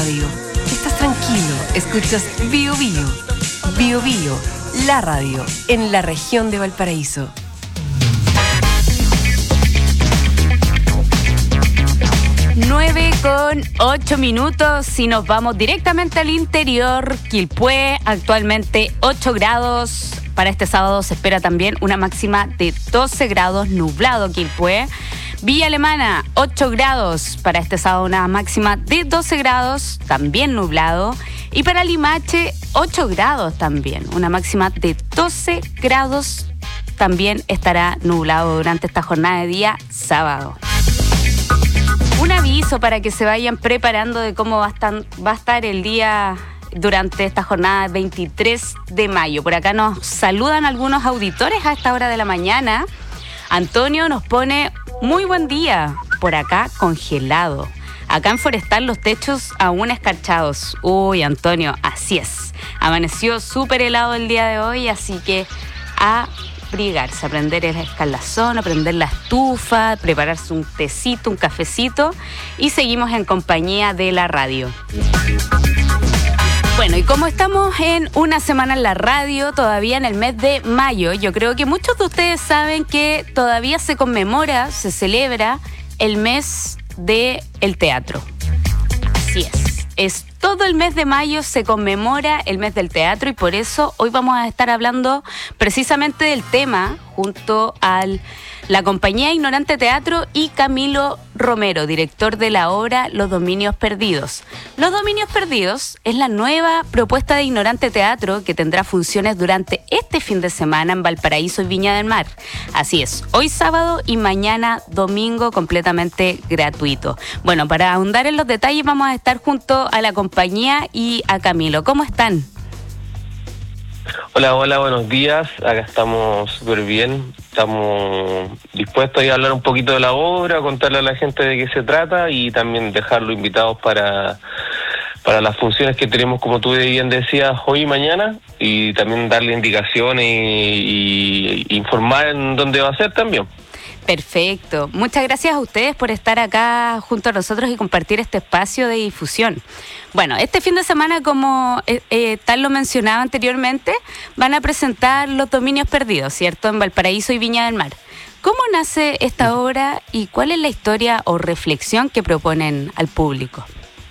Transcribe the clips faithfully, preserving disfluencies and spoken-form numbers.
radio. Estás tranquilo, escuchas Bio Bio. Bio Bio, la radio en la región de Valparaíso. nueve con ocho minutos y nos vamos directamente al interior. Quilpué, actualmente ocho grados. Para este sábado se espera también una máxima de doce grados, nublado Quilpué. Villa Alemana, ocho grados. Para este sábado una máxima de doce grados, también nublado. Y para Limache, ocho grados también, una máxima de doce grados. También estará nublado durante esta jornada de día sábado. Un aviso para que se vayan preparando de cómo va a estar, va a estar el día durante esta jornada veintitrés de mayo. Por acá nos saludan algunos auditores a esta hora de la mañana. Antonio nos pone muy buen día. Por acá congelado. Acá en Forestal los techos aún escarchados. Uy, Antonio, así es. Amaneció súper helado el día de hoy, así que a abrigarse, a prender el escaldazón, a prender la estufa, prepararse un tecito, un cafecito y seguimos en compañía de la radio. Bueno, y como estamos en una semana en la radio, todavía en el mes de mayo, yo creo que muchos de ustedes saben que todavía se conmemora, se celebra el mes del teatro. Así es. Es todo el mes de mayo se conmemora el mes del teatro y por eso hoy vamos a estar hablando precisamente del tema junto a la compañía Ignorante Teatro y Camilo Romero, director de la obra Los Dominios Perdidos. Los Dominios Perdidos es la nueva propuesta de Ignorante Teatro que tendrá funciones durante este fin de semana en Valparaíso y Viña del Mar. Así es, hoy sábado y mañana domingo completamente gratuito. Bueno, para ahondar en los detalles vamos a estar junto a la compañía y a Camilo. ¿Cómo están? Hola, hola, buenos días. Acá estamos súper bien. Estamos dispuestos a hablar un poquito de la obra, contarle a la gente de qué se trata y también dejarlo invitados para, para las funciones que tenemos, como tú bien decías, hoy y mañana, y también darle indicaciones y, y informar en dónde va a ser también. Perfecto. Muchas gracias a ustedes por estar acá junto a nosotros y compartir este espacio de difusión. Bueno, este fin de semana, como eh, eh, tal lo mencionaba anteriormente, van a presentar Los Dominios Perdidos, ¿cierto? En Valparaíso y Viña del Mar. ¿Cómo nace esta obra y cuál es la historia o reflexión que proponen al público?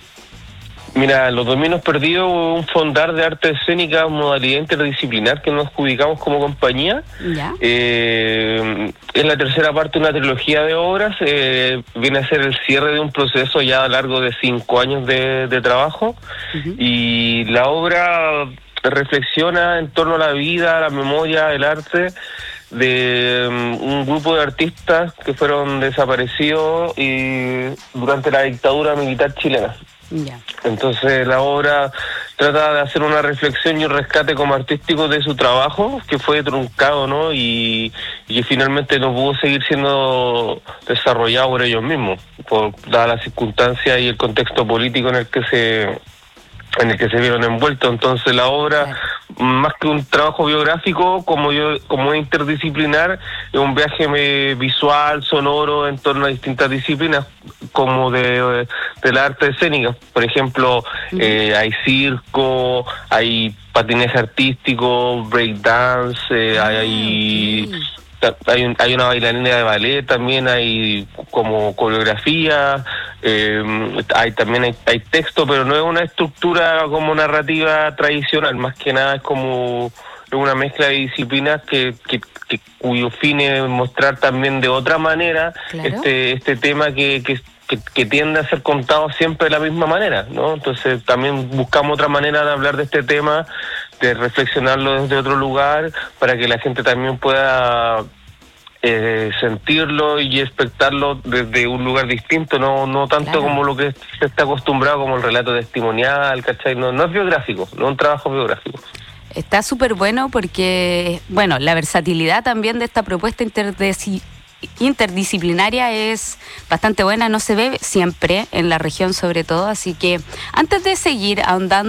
Mira, Los Dominios Perdidos, un fondar de arte escénica, modalidad interdisciplinar que nos ubicamos como compañía. ¿Ya? Eh, es la tercera parte de una trilogía de obras. Eh, viene a ser el cierre de un proceso ya a largo de cinco años de, de trabajo. Uh-huh. Y la obra reflexiona en torno a la vida, la memoria, el arte de um, un grupo de artistas que fueron desaparecidos y durante la dictadura militar chilena. Ya. Entonces la obra trata de hacer una reflexión y un rescate como artístico de su trabajo, que fue truncado, ¿no? Y, y que finalmente no pudo seguir siendo desarrollado por ellos mismos, por dadas las circunstancias y el contexto político en el que se en el que se vieron envueltos. Entonces la obra, claro, más que un trabajo biográfico, como yo como interdisciplinar, es un viaje eh, visual, sonoro, en torno a distintas disciplinas, como de, de la arte escénica. Por ejemplo, uh-huh. eh, hay circo, hay patinaje artístico, breakdance, eh, uh-huh. hay... Okay. Hay, un, hay una bailarina de ballet, también hay como coreografía, eh, hay también hay, hay texto, pero no es una estructura como narrativa tradicional, más que nada es como una mezcla de disciplinas que, que, que cuyo fin es mostrar también de otra manera, claro, este este tema que, que Que, que tiende a ser contado siempre de la misma manera, ¿no? Entonces también buscamos otra manera de hablar de este tema, de reflexionarlo desde otro lugar, para que la gente también pueda eh, sentirlo y expectarlo desde un lugar distinto, no no tanto, claro, como lo que se está acostumbrado, como el relato testimonial, ¿cachai? No, no es biográfico, no es un trabajo biográfico. Está súper bueno porque, bueno, la versatilidad también de esta propuesta interdisciplinaria interdisciplinaria es bastante buena, no se ve siempre en la región sobre todo, así que antes de seguir ahondando